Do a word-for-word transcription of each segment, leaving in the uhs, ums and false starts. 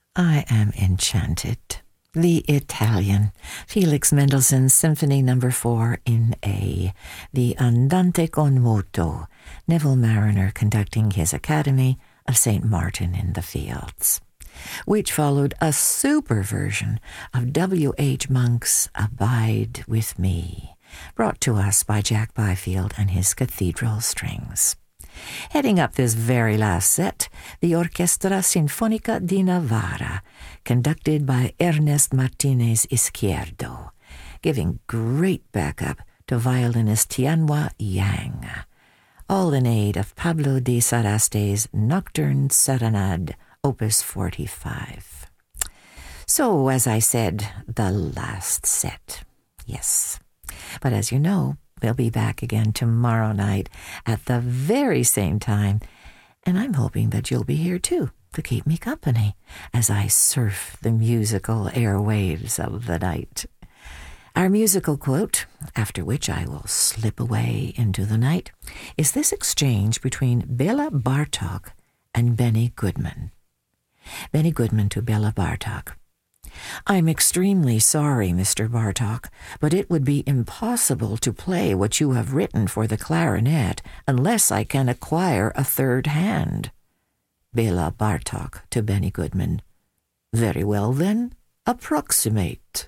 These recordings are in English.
I am enchanted. The Italian, Felix Mendelssohn's Symphony Number four in A, the Andante con moto, Neville Marriner conducting his Academy of Saint Martin in the Fields, which followed a super version of W H Monk's Abide With Me, brought to us by Jack Byfield and his Cathedral Strings. Heading up this very last set, the Orchestra Sinfonica di Navarra, conducted by Ernest Martinez Izquierdo, giving great backup to violinist Tianhua Yang, all in aid of Pablo de Saraste's Nocturne Serenade, Opus forty-five. So, as I said, the last set. Yes. But as you know, we'll be back again tomorrow night at the very same time, and I'm hoping that you'll be here too to keep me company as I surf the musical airwaves of the night. Our musical quote, after which I will slip away into the night, is this exchange between Bela Bartok and Benny Goodman. Benny Goodman to Bela Bartok. I'm extremely sorry, Mister Bartok, but it would be impossible to play what you have written for the clarinet unless I can acquire a third hand. Bela Bartok to Benny Goodman. Very well, then, approximate.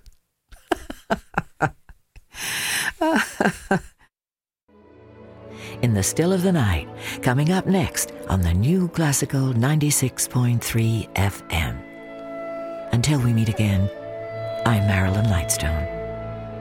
In the Still of the Night, coming up next on the New Classical ninety-six point three F M. Until we meet again, I'm Marilyn Lightstone.